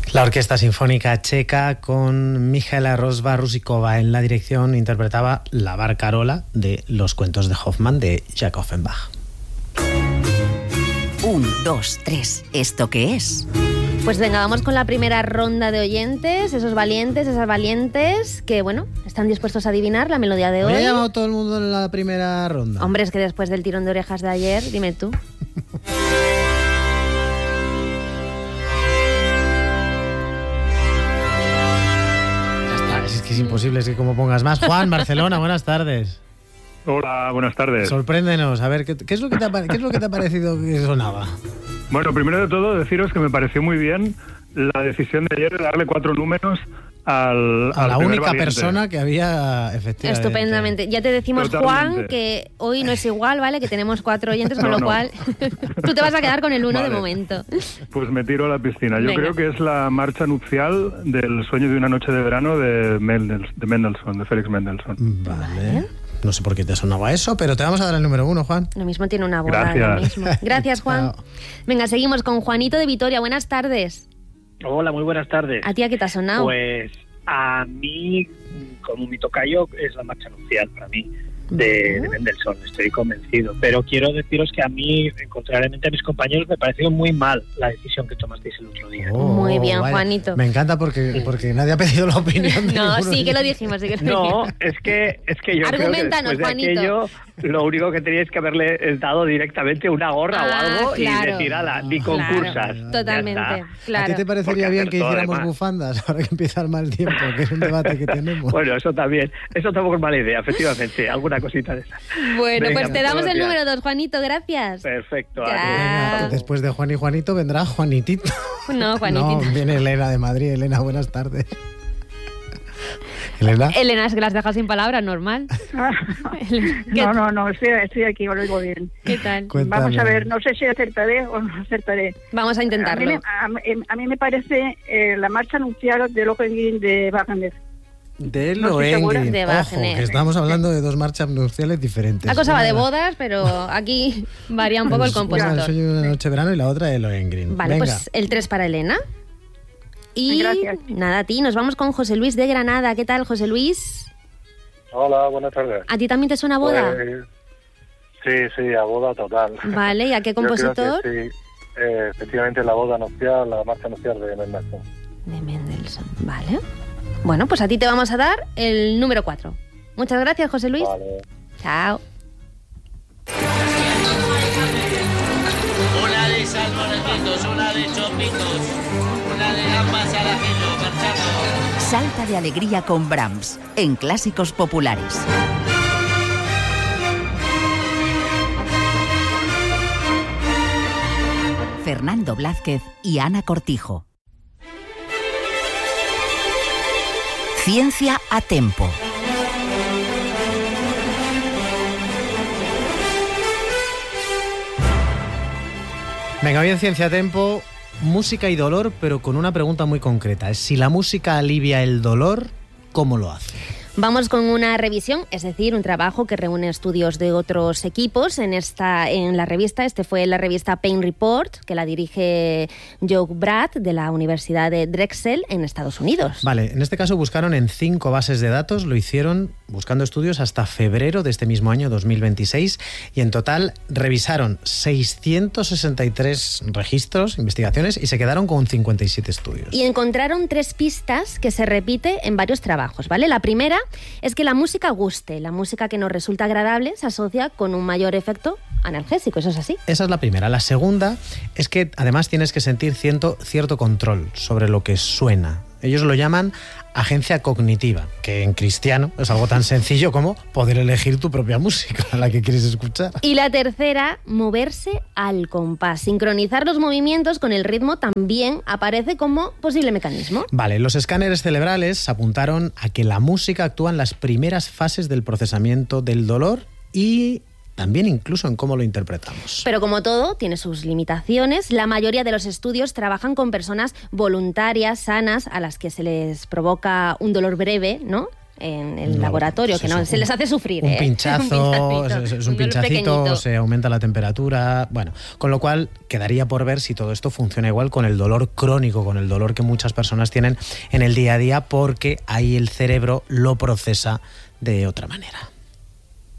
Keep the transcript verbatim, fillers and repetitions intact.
La Orquesta Sinfónica Checa, con Michaela Rozba-Rusíková en la dirección, interpretaba La Barcarola de Los cuentos de Hoffmann de Jacques Offenbach. Un, dos, tres. ¿Esto qué es? Pues venga, vamos con la primera ronda de oyentes, esos valientes, esas valientes que, bueno, están dispuestos a adivinar la melodía de hoy. ¿Me ha llamado todo el mundo en la primera ronda? Hombre, es que después del tirón de orejas de ayer, dime tú. Es que es imposible, es que como pongas más. Juan, Barcelona, buenas tardes. Hola, buenas tardes. Sorpréndenos, a ver, ¿qué, qué, es lo que te ha, ¿qué es lo que te ha parecido que sonaba? Bueno, primero de todo, deciros que me pareció muy bien la decisión de ayer de darle cuatro números al, a al la única valiente. persona que había, efectivamente. Estupendamente. Ya te decimos, Totalmente. Juan, que hoy no es igual, ¿vale? Que tenemos cuatro oyentes, con No, lo no. cual tú te vas a quedar con el uno Vale. de momento. Pues me tiro a la piscina. Yo Venga. creo que es la marcha nupcial del sueño de una noche de verano de, Mendels, de Mendelssohn, de Félix Mendelssohn. Vale. Vale. No sé por qué te sonaba eso, pero te vamos a dar el número uno, Juan. Lo mismo tiene una boda. Gracias. Lo mismo. Gracias, Juan. Chao. Venga, seguimos con Juanito de Vitoria. Buenas tardes. Hola, muy buenas tardes. ¿A ti a qué te ha sonado? Pues a mí, como mi tocayo, es la marcha nupcial para mí de, de Mendelssohn, estoy convencido. Pero quiero deciros que a mí, contrariamente a mis compañeros, me pareció muy mal la decisión que tomasteis el otro día. Oh, Muy bien, vaya. Juanito. Me encanta porque, porque nadie ha pedido la opinión de No, ninguno sí de que lo ellos. dijimos, sí que lo No, dijimos. es que, es que yo Arguméntanos, creo que después de Juanito. aquello, lo único que teníais que haberle dado directamente una gorra Ah, o algo claro. y decir, ala, ni Claro, concursas. totalmente, Ya está. claro. ¿A ti te parecería Porque bien que acertó, hiciéramos además. bufandas ahora que empieza el mal tiempo, que es un debate que tenemos? Bueno, eso también, eso tampoco es mala idea, efectivamente, alguna cosita de esa. Bueno, Venga, pues te damos el gracias. número dos, Juanito, gracias. Perfecto. Ya. adiós. Venga, después de Juan y Juanito vendrá Juanitito. No, Juanitito. No, viene Elena de Madrid. Elena, buenas tardes. Elena. Elena, es que las dejas sin palabras, normal. ¿Qué, No, no, no, estoy, estoy aquí, lo oigo bien. ¿Qué tal? Cuéntame. Vamos a ver, no sé si acertaré o no acertaré. Vamos a A mí, intentarlo. me, a, mí- a mí me parece eh, la marcha nupcial de Lohengrin de Wagner. De No estoy segura. Lohengrin. De Ojo, Wagner. que estamos hablando de dos marchas nupciales diferentes. La cosa va de Una- bodas, pero aquí varía un poco el Una del compositor. sueño de una noche de verano y la otra de Lohengrin. Vale, Venga. pues el tres para Elena. Y Gracias. nada, a ti, nos vamos con José Luis de Granada. ¿Qué tal, José Luis? Hola, buenas tardes. ¿A ti también te suena boda? Pues, sí, sí, a boda total. Vale, ¿y a qué Yo creo que compositor? sí, eh, efectivamente la boda nupcial, la marcha nupcial de Mendelssohn. De Mendelssohn, vale. Bueno, pues a ti te vamos a dar el número cuatro. Muchas gracias, José Luis. Vale. Chao. Una de salmorejitos, una de chopitos, una de gambas al ajillo, marchando. Salta de alegría con Brahms, en Clásicos Populares. Fernando Blázquez y Ana Cortijo. Ciencia a tempo. Venga, hoy en Ciencia Tempo, música y dolor, pero con una pregunta muy concreta. Es si la música alivia el dolor, ¿cómo lo hace? Vamos con una revisión, es decir, un trabajo que reúne estudios de otros equipos en esta en la revista. Este fue la revista Pain Report, que la dirige Joe Brad de la Universidad de Drexel en Estados Unidos. Vale, en este caso buscaron en cinco bases de datos, lo hicieron buscando estudios hasta febrero de este mismo año, dos mil veintiséis, y en total revisaron seiscientos sesenta y tres registros, investigaciones, y se quedaron con cincuenta y siete estudios. Y encontraron tres pistas que se repite en varios trabajos, ¿vale? La primera es que la música guste, la música que nos resulta agradable se asocia con un mayor efecto analgésico, ¿eso es así? Esa es la primera. La segunda es que además tienes que sentir cierto, cierto control sobre lo que suena. Ellos lo llaman agencia cognitiva, que en cristiano es algo tan sencillo como poder elegir tu propia música, la que quieres escuchar. Y la tercera, moverse al compás. Sincronizar los movimientos con el ritmo también aparece como posible mecanismo. Vale, los escáneres cerebrales apuntaron a que la música actúa en las primeras fases del procesamiento del dolor y también incluso en cómo lo interpretamos. Pero como todo, tiene sus limitaciones. La mayoría de los estudios trabajan con personas voluntarias, sanas, a las que se les provoca un dolor breve, ¿no? en el No, laboratorio, pues que no eso, se les hace sufrir. Un ¿eh? pinchazo, un pinchacito, es, es un un pinchacito, pequeñito. se aumenta la temperatura, bueno, con lo cual quedaría por ver si todo esto funciona igual con el dolor crónico, con el dolor que muchas personas tienen en el día a día, porque ahí el cerebro lo procesa de otra manera.